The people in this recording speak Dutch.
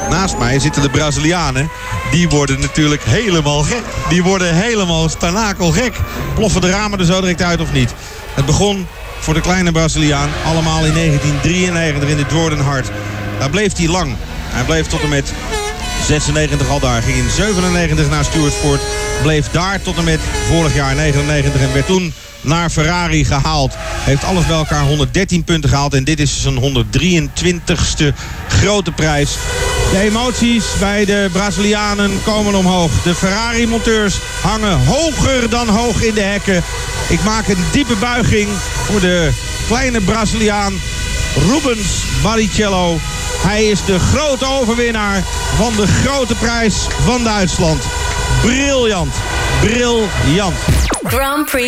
naast mij zitten de Brazilianen. Die worden natuurlijk helemaal gek. Die worden helemaal stanakelgek. Ploffen de ramen er zo direct uit of niet? Het begon voor de kleine Braziliaan allemaal in 1993 in de Jordan Hart. Daar bleef hij lang. Hij bleef tot en met 96 al daar. Ging in 97 naar Stewartsport. Bleef daar tot en met vorig jaar 99 en werd toen naar Ferrari gehaald. Heeft alles bij elkaar 113 punten gehaald. En dit is zijn 123ste grote prijs. De emoties bij de Brazilianen komen omhoog. De Ferrari-monteurs hangen hoger dan hoog in de hekken. Ik maak een diepe buiging voor de kleine Braziliaan Rubens Barrichello. Hij is de grote overwinnaar van de grote prijs van Duitsland. Briljant. Briljant. Grand Prix